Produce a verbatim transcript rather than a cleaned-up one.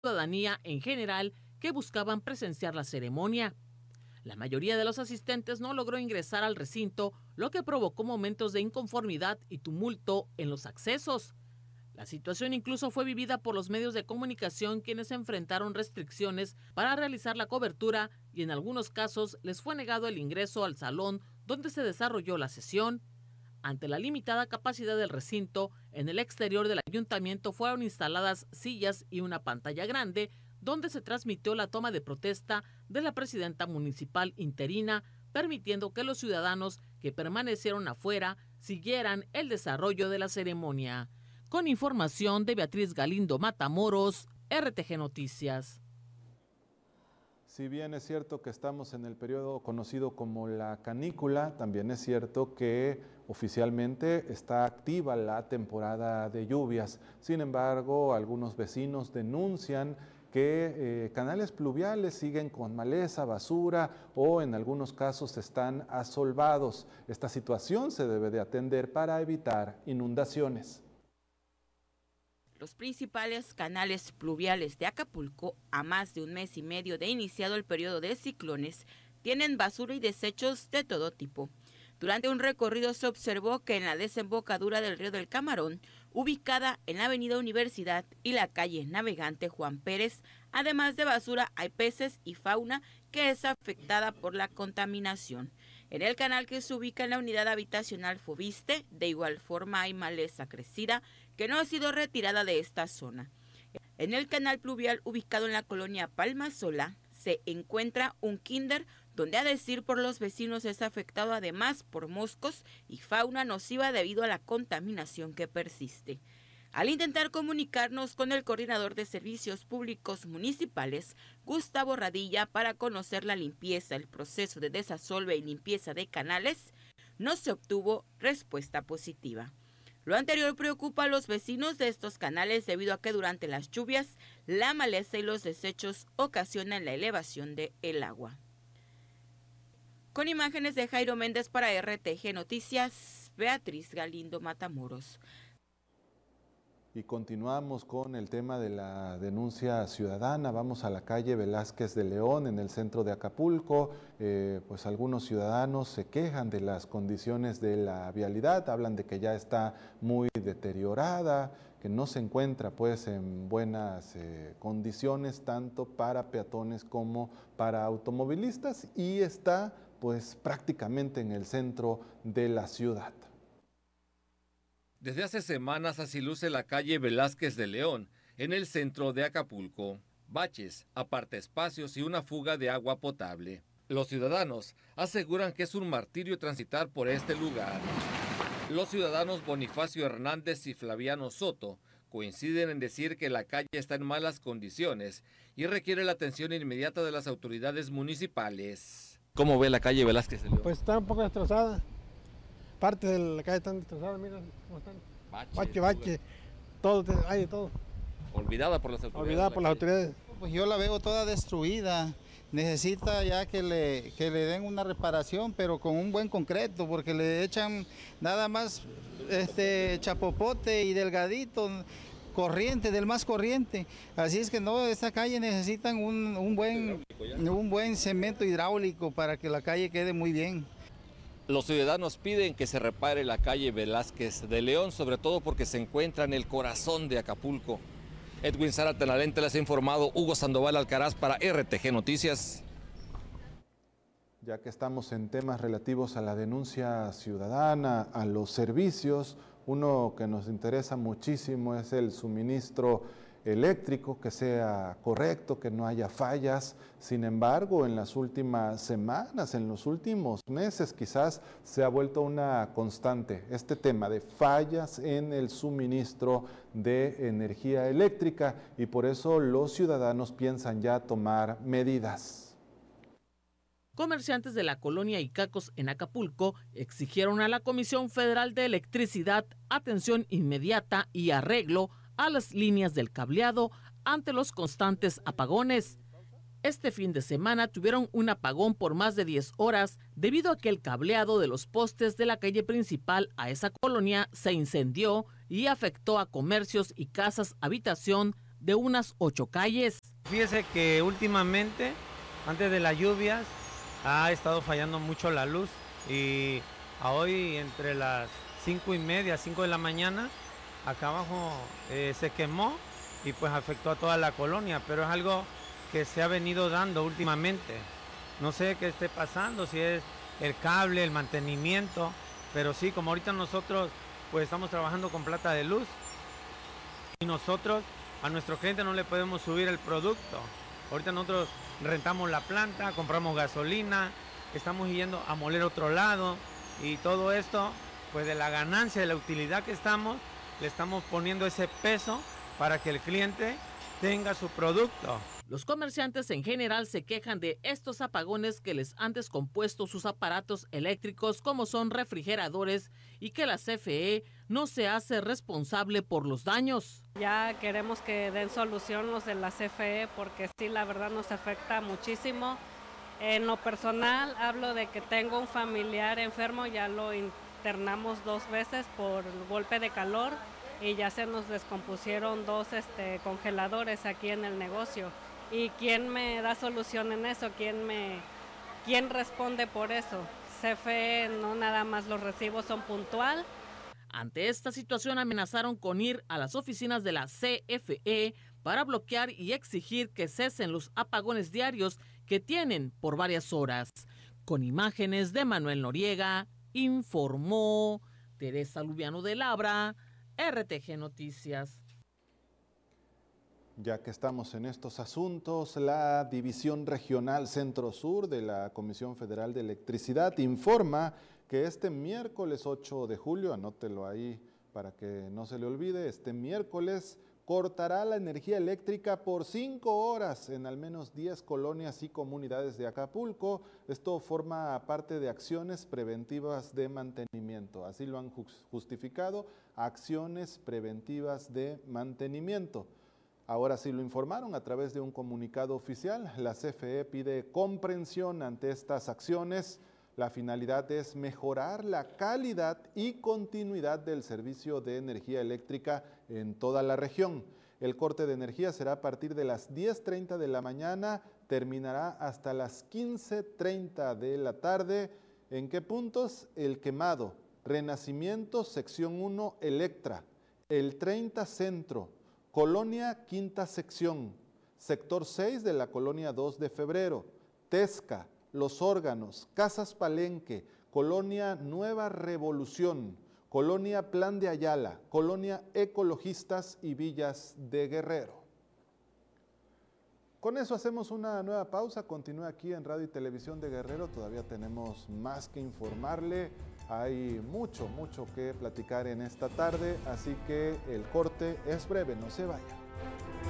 ciudadanía en general que buscaban presenciar la ceremonia. La mayoría de los asistentes no logró ingresar al recinto, lo que provocó momentos de inconformidad y tumulto en los accesos. La situación incluso fue vivida por los medios de comunicación, quienes enfrentaron restricciones para realizar la cobertura y en algunos casos les fue negado el ingreso al salón donde se desarrolló la sesión. Ante la limitada capacidad del recinto, en el exterior del ayuntamiento fueron instaladas sillas y una pantalla grande donde se transmitió la toma de protesta de la presidenta municipal interina, permitiendo que los ciudadanos que permanecieron afuera siguieran el desarrollo de la ceremonia. Con información de Beatriz Galindo Matamoros, R T G Noticias. Si bien es cierto que estamos en el periodo conocido como la canícula, también es cierto que oficialmente está activa la temporada de lluvias. Sin embargo, algunos vecinos denuncian que eh, canales pluviales siguen con maleza, basura o en algunos casos están asolvados. Esta situación se debe de atender para evitar inundaciones. Los principales canales pluviales de Acapulco, a más de un mes y medio de iniciado el periodo de ciclones, tienen basura y desechos de todo tipo. Durante un recorrido se observó que en la desembocadura del río del Camarón, ubicada en la avenida Universidad y la calle Navegante Juan Pérez, además de basura hay peces y fauna que es afectada por la contaminación. En el canal que se ubica en la unidad habitacional Fobiste, de igual forma hay maleza crecida que no ha sido retirada de esta zona. En el canal pluvial ubicado en la colonia Palma Sola se encuentra un kinder donde, a decir por los vecinos, es afectado además por moscos y fauna nociva debido a la contaminación que persiste. Al intentar comunicarnos con el coordinador de servicios públicos municipales, Gustavo Radilla, para conocer la limpieza, el proceso de desasolve y limpieza de canales, no se obtuvo respuesta positiva. Lo anterior preocupa a los vecinos de estos canales debido a que durante las lluvias la maleza y los desechos ocasionan la elevación del agua. Con imágenes de Jairo Méndez para R T G Noticias, Beatriz Galindo Matamoros. Y continuamos con el tema de la denuncia ciudadana. Vamos a la calle Velázquez de León, en el centro de Acapulco. Eh, pues algunos ciudadanos se quejan de las condiciones de la vialidad, hablan de que ya está muy deteriorada, que no se encuentra pues en buenas eh, condiciones tanto para peatones como para automovilistas, y está pues prácticamente en el centro de la ciudad. Desde hace semanas así luce la calle Velázquez de León, en el centro de Acapulco. Baches, apartaespacios y una fuga de agua potable. Los ciudadanos aseguran que es un martirio transitar por este lugar. Los ciudadanos Bonifacio Hernández y Flaviano Soto coinciden en decir que la calle está en malas condiciones y requiere la atención inmediata de las autoridades municipales. ¿Cómo ve la calle Velázquez de León? Pues está un poco destrozada. Parte de la calle están destrozadas, mira cómo están. Bache, bache, bache. Todo, hay de todo. Olvidada por las autoridades. Olvidada por las autoridades. Pues yo la veo toda destruida. Necesita ya que le, que le den una reparación, pero con un buen concreto, porque le echan nada más este chapopote y delgadito, corriente, del más corriente. Así es que no, esta calle necesitan un, un, buen, un buen cemento hidráulico para que la calle quede muy bien. Los ciudadanos piden que se repare la calle Velázquez de León, sobre todo porque se encuentra en el corazón de Acapulco. Edwin Zárate Nalente les ha informado, Hugo Sandoval Alcaraz para R T G Noticias. Ya que estamos en temas relativos a la denuncia ciudadana, a los servicios, uno que nos interesa muchísimo es el suministro eléctrico, que sea correcto, que no haya fallas. Sin embargo, en las últimas semanas, en los últimos meses, quizás se ha vuelto una constante este tema de fallas en el suministro de energía eléctrica, y por eso los ciudadanos piensan ya tomar medidas. Comerciantes de la colonia Icacos en Acapulco exigieron a la Comisión Federal de Electricidad atención inmediata y arreglo a las líneas del cableado ante los constantes apagones. Este fin de semana tuvieron un apagón por más de diez horas debido a que el cableado de los postes de la calle principal a esa colonia se incendió y afectó a comercios y casas habitación de unas ocho calles. Fíjese que últimamente, antes de las lluvias, ha estado fallando mucho la luz y a hoy entre las cinco y media, cinco de la mañana, acá abajo eh, se quemó y pues afectó a toda la colonia, pero es algo que se ha venido dando últimamente. No sé qué esté pasando, si es el cable, el mantenimiento, pero sí, como ahorita nosotros pues estamos trabajando con plata de luz y nosotros a nuestro cliente no le podemos subir el producto. Ahorita nosotros rentamos la planta, compramos gasolina, estamos yendo a moler otro lado y todo esto, pues de la ganancia, de la utilidad que estamos, le estamos poniendo ese peso para que el cliente tenga su producto. Los comerciantes en general se quejan de estos apagones que les han descompuesto sus aparatos eléctricos como son refrigeradores y que la C F E no se hace responsable por los daños. Ya queremos que den solución los de la C F E porque sí, la verdad nos afecta muchísimo. En lo personal hablo de que tengo un familiar enfermo, ya lo internamos dos veces por golpe de calor y ya se nos descompusieron dos este, congeladores aquí en el negocio. ¿Y quién me da solución en eso? ¿Quién, me, quién responde por eso? C F E no nada más los recibos son puntual. Ante esta situación amenazaron con ir a las oficinas de la C F E para bloquear y exigir que cesen los apagones diarios que tienen por varias horas. Con imágenes de Manuel Noriega, informó Teresa Lubiano de Labra, R T G Noticias. Ya que estamos en estos asuntos, la División Regional Centro-Sur de la Comisión Federal de Electricidad informa que este miércoles ocho de julio, anótelo ahí para que no se le olvide, este miércoles cortará la energía eléctrica por cinco horas en al menos diez colonias y comunidades de Acapulco. Esto forma parte de acciones preventivas de mantenimiento. Así lo han justificado, acciones preventivas de mantenimiento. Ahora sí lo informaron a través de un comunicado oficial. La C F E pide comprensión ante estas acciones. La finalidad es mejorar la calidad y continuidad del servicio de energía eléctrica en toda la región. El corte de energía será a partir de las diez treinta de la mañana, terminará hasta las quince treinta de la tarde. ¿En qué puntos? El Quemado, Renacimiento, sección uno, Electra, el treinta Centro, Colonia Quinta Sección, sector seis de la Colonia dos de Febrero, Tesca, Los Órganos, Casas Palenque, Colonia Nueva Revolución, Colonia Plan de Ayala, Colonia Ecologistas y Villas de Guerrero. Con eso hacemos una nueva pausa. Continúa aquí en Radio y Televisión de Guerrero. Todavía tenemos más que informarle. Hay mucho, mucho que platicar en esta tarde, así que el corte es breve, no se vaya.